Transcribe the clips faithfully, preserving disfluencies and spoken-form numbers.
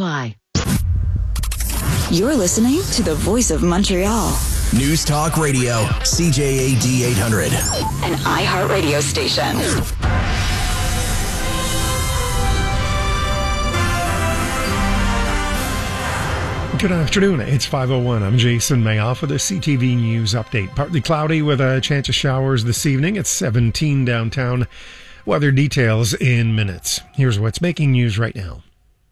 Why? You're listening to the Voice of Montreal. News Talk Radio, C J A D eight hundred. An iHeartRadio station. Good afternoon. It's five oh one. I'm Jason Mayoff with a C T V News update. Partly cloudy with a chance of showers this evening. It's seventeen downtown. Weather details in minutes. Here's what's making news right now.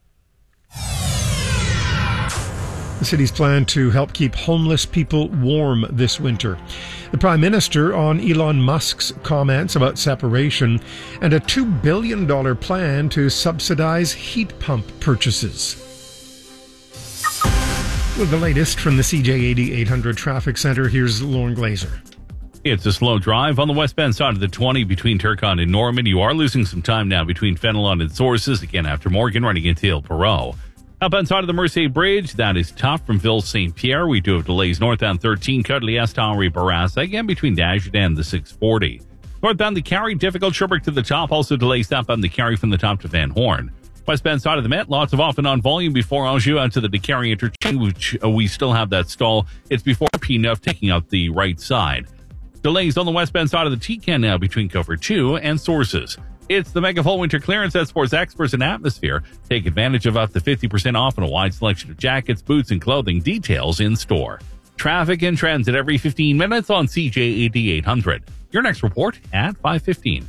The city's plan to help keep homeless people warm this winter. The Prime Minister on Elon Musk's comments about separation and a two billion dollars plan to subsidize heat pump purchases. With the latest from the C J A D eight hundred Traffic Center, here's Lauren Glazer. It's a slow drive on the westbound side of the twenty between Turcotte and Norman. You are losing some time now between Fenelon and Sources, again after Morgan, running into Hill-Perot. Outbound side of the Mercier Bridge, that is tough from Ville Saint Pierre. We do have delays northbound thirteen, Cudley-Est, Henri Barraza, again between Dashed and the six forty. Northbound the Carry, difficult Sherbrooke to the top, also delays southbound the Carry from the top to Van Horn. Westbound side of the Met, lots of off and on volume before Anjou out to the DeCarry interchange, which uh, we still have that stall. It's before P Neuf taking out the right side. Delays on the westbound side of the T-Can now between Cover two and Sources. It's the Mega Fall Winter Clearance at Sports Experts and Atmosphere. Take advantage of up to fifty percent off and a wide selection of jackets, boots, and clothing. Details in store. Traffic and transit every fifteen minutes on C J A D eight hundred. Your next report at five fifteen.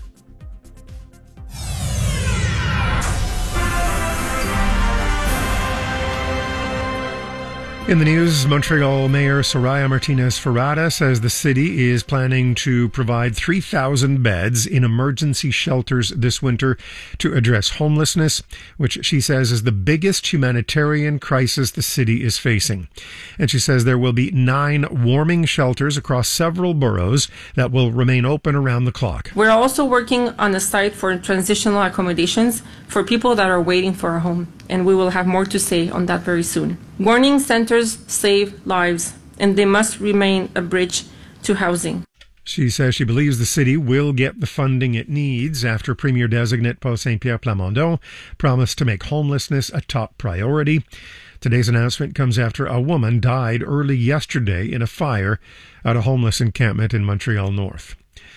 In the news, Montreal Mayor Soraya Martinez-Ferrada says the city is planning to provide three thousand beds in emergency shelters this winter to address homelessness, which she says is the biggest humanitarian crisis the city is facing. And she says there will be nine warming shelters across several boroughs that will remain open around the clock. We're also working on a site for transitional accommodations for people that are waiting for a home, and we will have more to say on that very soon. Warning centers save lives, and they must remain a bridge to housing. She says she believes the city will get the funding it needs after Premier-designate Paul Saint-Pierre Plamondon promised to make homelessness a top priority. Today's announcement comes after a woman died early yesterday in a fire at a homeless encampment in Montreal North.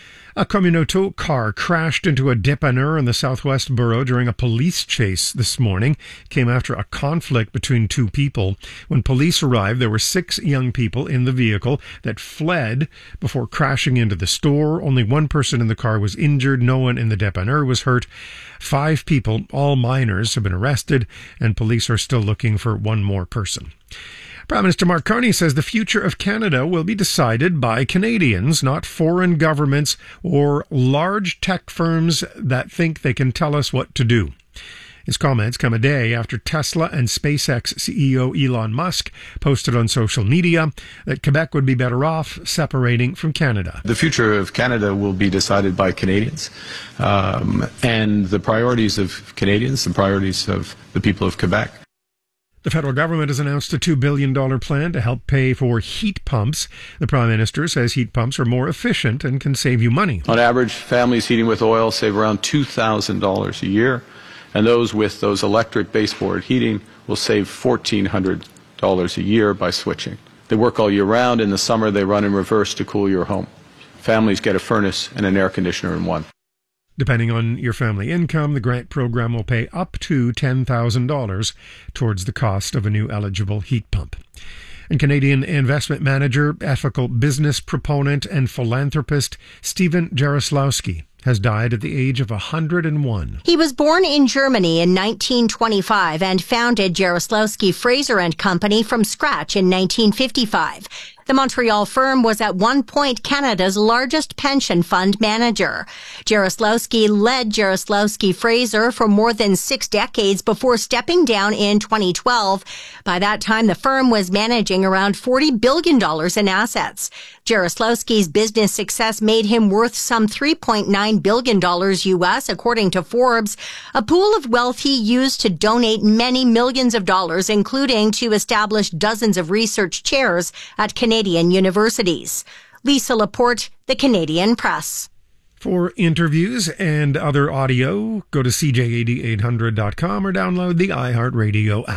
A Communauto car crashed into a dépanneur in the southwest borough during a police chase this morning. It came after a conflict between two people. When police arrived, there were six young people in the vehicle that fled before crashing into the store. Only one person in the car was injured. No one in the dépanneur was hurt. Five people, all minors, have been arrested, and police are still looking for one more person. Prime Minister Mark Carney says the future of Canada will be decided by Canadians, not foreign governments or large tech firms that think they can tell us what to do. His comments come a day after Tesla and SpaceX C E O Elon Musk posted on social media that Quebec would be better off separating from Canada. The future of Canada will be decided by Canadians, um, and the priorities of Canadians, the priorities of the people of Quebec. The federal government has announced a two billion dollars plan to help pay for heat pumps. The Prime Minister says heat pumps are more efficient and can save you money. On average, families heating with oil save around two thousand dollars a year, and those with those electric baseboard heating will save one thousand four hundred dollars a year by switching. They work all year round. In the summer, they run in reverse to cool your home. Families get a furnace and an air conditioner in one. Depending on your family income, the grant program will pay up to ten thousand dollars towards the cost of a new eligible heat pump. And Canadian investment manager, ethical business proponent, and philanthropist Stephen Jaroslawski has died at the age of one hundred and one. He was born in Germany in nineteen twenty-five and founded Jaroslawski Fraser and Company from scratch in nineteen fifty-five. The Montreal firm was at one point Canada's largest pension fund manager. Jaroslawski led Jaroslawski Fraser for more than six decades before stepping down in twenty twelve. By that time, the firm was managing around forty billion dollars in assets. Jaroslawski's business success made him worth some three point nine billion dollars U S, according to Forbes, a pool of wealth he used to donate many millions of dollars, including to establish dozens of research chairs at Canadian universities. Lisa Laporte, The Canadian Press. For interviews and other audio, go to C J A D eight hundred dot com or download the iHeartRadio app.